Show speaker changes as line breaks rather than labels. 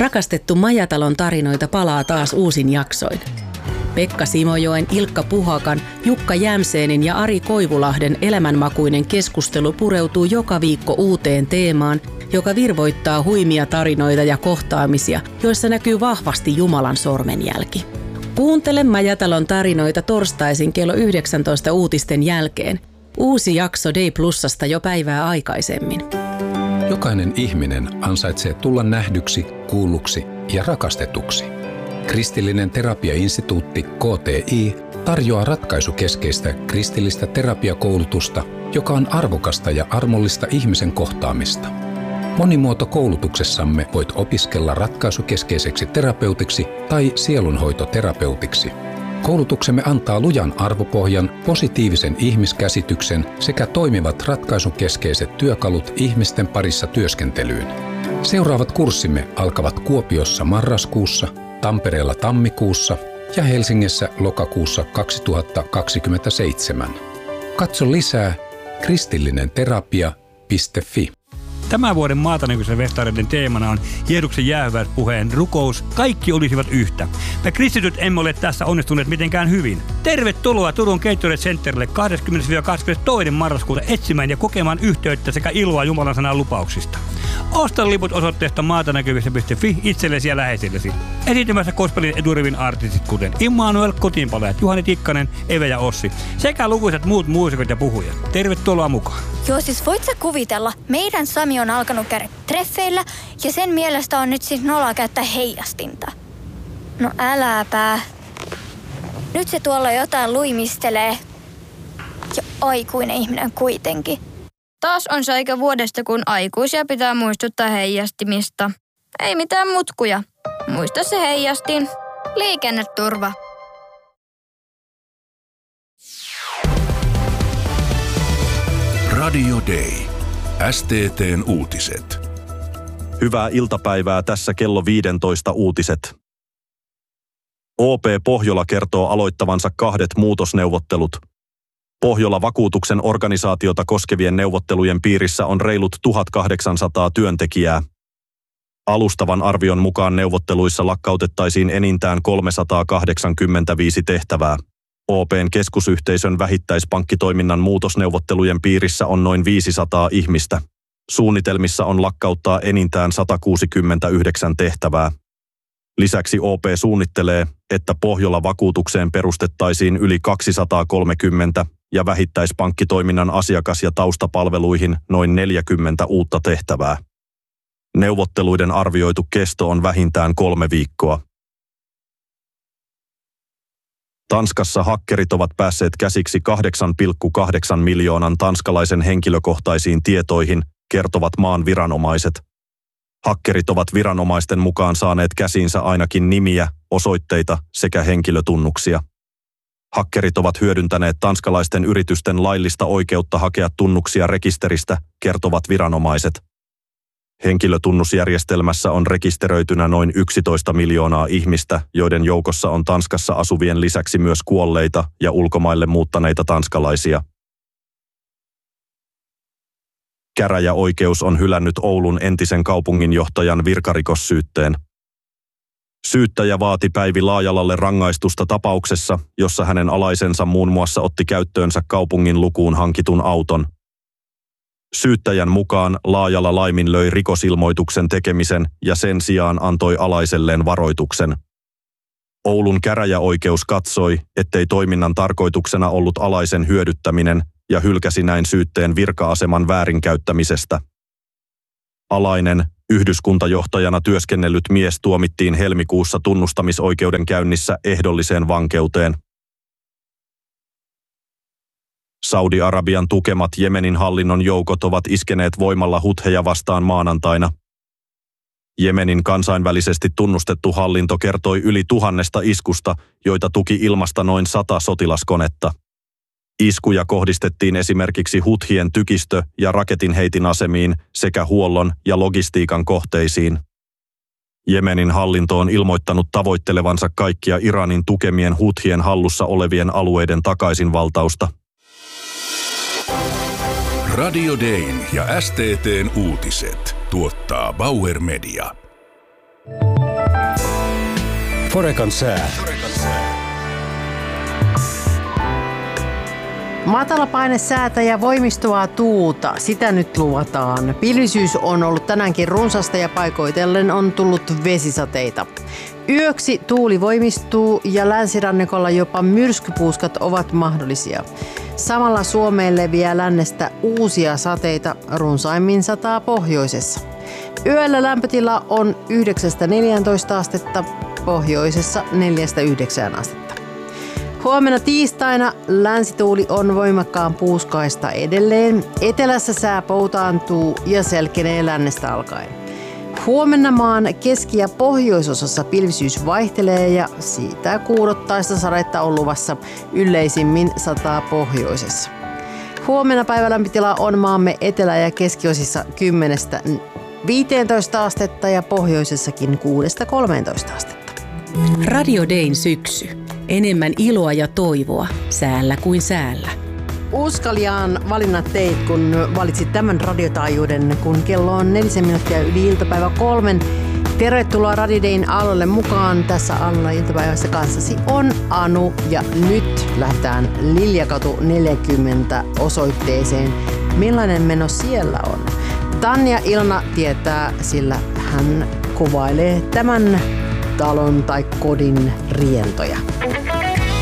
Rakastettu Majatalon tarinoita palaa taas uusin jaksoin. Pekka Simojoen, Ilkka Puhakan, Jukka Jämseenin ja Ari Koivulahden elämänmakuinen keskustelu pureutuu joka viikko uuteen teemaan, joka virvoittaa huimia tarinoita ja kohtaamisia, joissa näkyy vahvasti Jumalan sormenjälki. Kuuntele Majatalon tarinoita torstaisin kello 19 uutisten jälkeen. Uusi jakso Day Plusasta jo päivää aikaisemmin.
Jokainen ihminen ansaitsee tulla nähdyksi, kuulluksi ja rakastetuksi. Kristillinen terapiainstituutti KTI tarjoaa ratkaisukeskeistä kristillistä terapiakoulutusta, joka on arvokasta ja armollista ihmisen kohtaamista. Monimuotokoulutuksessamme voit opiskella ratkaisukeskeiseksi terapeutiksi tai sielunhoitoterapeutiksi. Koulutuksemme antaa lujan arvopohjan, positiivisen ihmiskäsityksen sekä toimivat ratkaisukeskeiset työkalut ihmisten parissa työskentelyyn. Seuraavat kurssimme alkavat Kuopiossa marraskuussa, Tampereella tammikuussa ja Helsingissä lokakuussa 2027. Katso lisää kristillinenterapia.fi.
Tämän vuoden Maatanäkyisen festareiden teemana on Jeesuksen jäähyväispuheen rukous. Kaikki olisivat yhtä. Me kristityt emme ole tässä onnistuneet mitenkään hyvin. Tervetuloa Turun Gatorade Centerille 20-22. marraskuuta etsimään ja kokemaan yhteyttä sekä iloa Jumalan sanan lupauksista. Osta liput osoitteesta maatanäkyvissä.fi itsellesi ja läheisillesi. Esiintymässä gospelin edurivin artistit kuten Immanuel, Kotiinpalajat, Juhani Tikkanen, Eve ja Ossi sekä lukuisat muut muusikot ja puhujat. Tervetuloa mukaan.
Joo, siis voit sä kuvitella, meidän Sami on alkanut käydä treffeillä ja sen mielestä on nyt siis noloa käyttää heijastinta. No äläpä. Nyt se tuolla jotain luimistelee. Ja aikuinen ihminen kuitenkin.
Taas on se aika vuodesta, kun aikuisia pitää muistuttaa heijastimista. Ei mitään mutkuja. Muista se heijastin. Liikenneturva.
Radio Day. STT:n uutiset.
Hyvää iltapäivää, tässä kello 15 uutiset. OP Pohjola kertoo aloittavansa 2 muutosneuvottelut. Pohjola-vakuutuksen organisaatiota koskevien neuvottelujen piirissä on reilut 1800 työntekijää. Alustavan arvion mukaan neuvotteluissa lakkautettaisiin enintään 385 tehtävää. OP:n keskusyhteisön vähittäispankkitoiminnan muutosneuvottelujen piirissä on noin 500 ihmistä. Suunnitelmissa on lakkauttaa enintään 169 tehtävää. Lisäksi OP suunnittelee, että Pohjola-vakuutukseen perustettaisiin yli 230 ja vähittäispankkitoiminnan asiakas- ja taustapalveluihin noin 40 uutta tehtävää. Neuvotteluiden arvioitu kesto on vähintään 3 viikkoa. Tanskassa hakkerit ovat päässeet käsiksi 8,8 miljoonan tanskalaisen henkilökohtaisiin tietoihin, kertovat maan viranomaiset. Hakkerit ovat viranomaisten mukaan saaneet käsiinsä ainakin nimiä, osoitteita sekä henkilötunnuksia. Hakkerit ovat hyödyntäneet tanskalaisten yritysten laillista oikeutta hakea tunnuksia rekisteristä, kertovat viranomaiset. Henkilötunnusjärjestelmässä on rekisteröitynä noin 11 miljoonaa ihmistä, joiden joukossa on Tanskassa asuvien lisäksi myös kuolleita ja ulkomaille muuttaneita tanskalaisia. Käräjäoikeus on hylännyt Oulun entisen kaupunginjohtajan virkarikossyytteen. Syyttäjä vaati Päivi Laajalalle rangaistusta tapauksessa, jossa hänen alaisensa muun muassa otti käyttöönsä kaupungin lukuun hankitun auton. Syyttäjän mukaan Laajala laiminlöi rikosilmoituksen tekemisen ja sen sijaan antoi alaiselleen varoituksen. Oulun käräjäoikeus katsoi, ettei toiminnan tarkoituksena ollut alaisen hyödyttäminen ja hylkäsi näin syytteen virka-aseman väärinkäyttämisestä. Alainen, yhdyskuntajohtajana työskennellyt mies tuomittiin helmikuussa tunnustamisoikeudenkäynnissä ehdolliseen vankeuteen. Saudi-Arabian tukemat Jemenin hallinnon joukot ovat iskeneet voimalla Hutheja vastaan maanantaina. Jemenin kansainvälisesti tunnustettu hallinto kertoi yli 1000 iskusta, joita tuki ilmasta noin 100 sotilaskonetta. Iskuja kohdistettiin esimerkiksi Huthien tykistö- ja raketinheitinasemiin sekä huollon ja logistiikan kohteisiin. Jemenin hallinto on ilmoittanut tavoittelevansa kaikkia Iranin tukemien Huthien hallussa olevien alueiden takaisinvaltausta.
Radio Dayn ja STT:n uutiset tuottaa Bauer Media.
Forekan sää.
Matalapaine ja voimistuvaa tuulta, sitä nyt luvataan. Pilvisyys on ollut tänäänkin runsasta ja paikoitellen on tullut vesisateita. Yöksi tuuli voimistuu ja länsirannikolla jopa myrskypuuskat ovat mahdollisia. Samalla Suomeen leviää lännestä uusia sateita, runsaimmin sataa pohjoisessa. Yöllä lämpötila on 9-14 astetta, pohjoisessa 4-9 astetta. Huomenna tiistaina länsituuli on voimakkaan puuskaista edelleen. Etelässä sää poutaantuu ja selkenee lännestä alkaen. Huomenna maan keski- ja pohjoisosassa pilvisyys vaihtelee ja siitä kuurottaista sadetta on luvassa, yleisimmin sataa pohjoisessa. Huomenna päivälämpötila on maamme etelä- ja keskiosissa 10-15 astetta ja pohjoisessakin 6-13 astetta.
Radio Dayn syksy. Enemmän iloa ja toivoa säällä kuin säällä.
Uskaliaan valinnat teit, kun valitsit tämän radiotaajuuden, kun kello on 4 minuuttia yli iltapäivä 3. Tervetuloa Radio Dayn aallolle mukaan. Tässä aallolla iltapäivässä kanssasi on Anu ja nyt lähdetään Liljakatu 40 osoitteeseen. Millainen meno siellä on? Tanja Ilona tietää, sillä hän kuvailee tämän talon tai kodin rientoja.